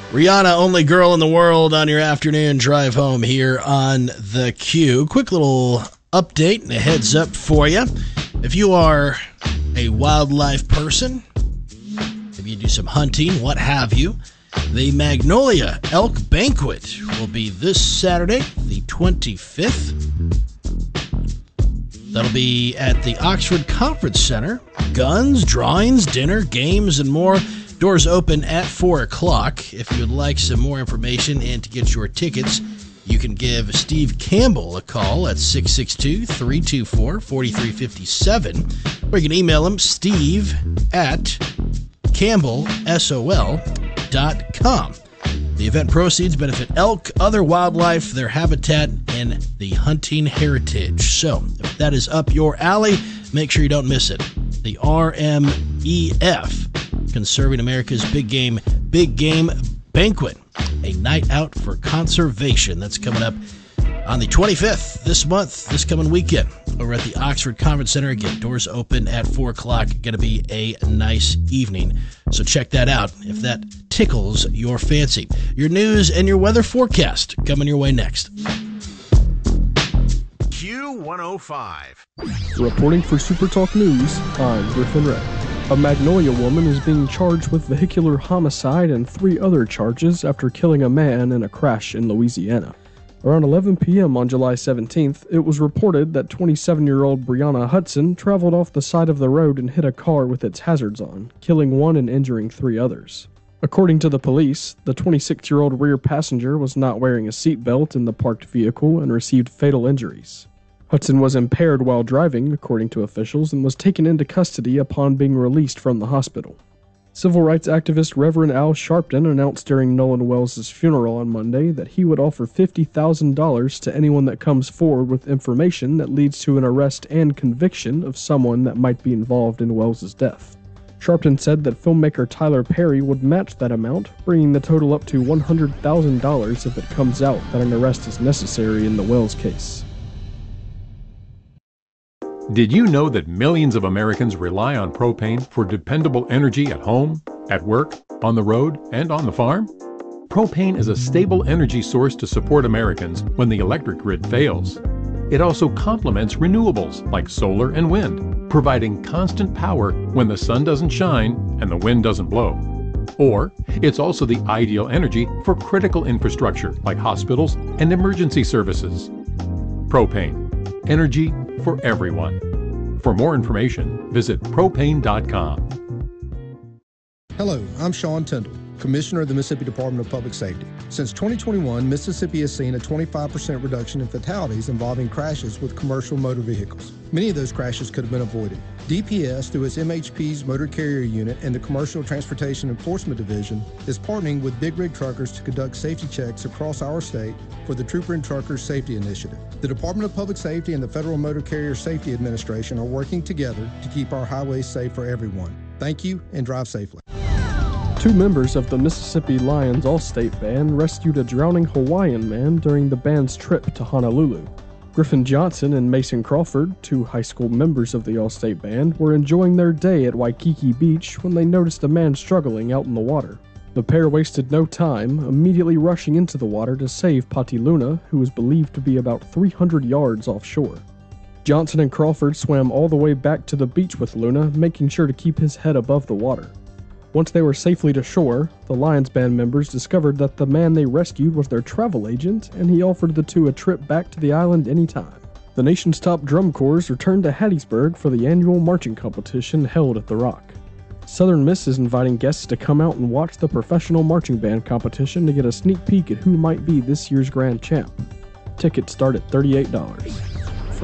Rihanna, only girl in the world on your afternoon drive home here on The Q. Quick little update and a heads up for you. If you are a wildlife person, maybe you do some hunting, what have you, the Magnolia Elk Banquet will be this Saturday, the 25th. That'll be at the Oxford Conference Center. Guns, drawings, dinner, games, and more. Doors open at 4 o'clock. If you would like some more information and to get your tickets, you can give Steve Campbell a call at 662-324-4357. Or you can email him, steve@campbellsol.com. The event proceeds benefit elk, other wildlife, their habitat, and the hunting heritage. So, if that is up your alley, make sure you don't miss it. The RMEF, Conserving America's Big Game Banquet, a night out for conservation. That's coming up on the 25th this month, this coming weekend, over at the Oxford Conference Center. Again, doors open at 4 o'clock. Going to be a nice evening. So check that out if that tickles your fancy. Your news and your weather forecast coming your way next. Q105. Reporting for Super Talk News, I'm Griffin Ray. A Magnolia woman is being charged with vehicular homicide and 3 other charges after killing a man in a crash in Louisiana. Around 11 p.m. on July 17th, it was reported that 27-year-old Brianna Hudson traveled off the side of the road and hit a car with its hazards on, killing 1 and injuring 3 others. According to the police, the 26-year-old rear passenger was not wearing a seatbelt in the parked vehicle and received fatal injuries. Hudson was impaired while driving, according to officials, and was taken into custody upon being released from the hospital. Civil rights activist Reverend Al Sharpton announced during Nolan Wells' funeral on Monday that he would offer $50,000 to anyone that comes forward with information that leads to an arrest and conviction of someone that might be involved in Wells' death. Sharpton said that filmmaker Tyler Perry would match that amount, bringing the total up to $100,000 if it comes out that an arrest is necessary in the Wells case. Did you know that millions of Americans rely on propane for dependable energy at home, at work, on the road, and on the farm? Propane is a stable energy source to support Americans when the electric grid fails. It also complements renewables like solar and wind, providing constant power when the sun doesn't shine and the wind doesn't blow. Or, it's also the ideal energy for critical infrastructure like hospitals and emergency services. Propane. Energy for everyone. For more information, visit propane.com. Hello, I'm Sean Tyndall, Commissioner of the Mississippi Department of Public Safety. Since 2021, Mississippi has seen a 25% reduction in fatalities involving crashes with commercial motor vehicles. Many of those crashes could have been avoided. DPS, through its MHP's Motor Carrier Unit and the Commercial Transportation Enforcement Division, is partnering with Big Rig Truckers to conduct safety checks across our state for the Trooper and Truckers Safety Initiative. The Department of Public Safety and the Federal Motor Carrier Safety Administration are working together to keep our highways safe for everyone. Thank you, and drive safely. 2 members of the Mississippi Lions All-State Band rescued a drowning Hawaiian man during the band's trip to Honolulu. Griffin Johnson and Mason Crawford, 2 high school members of the All-State Band, were enjoying their day at Waikiki Beach when they noticed a man struggling out in the water. The pair wasted no time, immediately rushing into the water to save Pati Luna, who was believed to be about 300 yards offshore. Johnson and Crawford swam all the way back to the beach with Luna, making sure to keep his head above the water. Once they were safely to shore, the Lions Band members discovered that the man they rescued was their travel agent, and he offered the 2 a trip back to the island anytime. The nation's top drum corps returned to Hattiesburg for the annual marching competition held at The Rock. Southern Miss is inviting guests to come out and watch the professional marching band competition to get a sneak peek at who might be this year's grand champ. Tickets start at $38.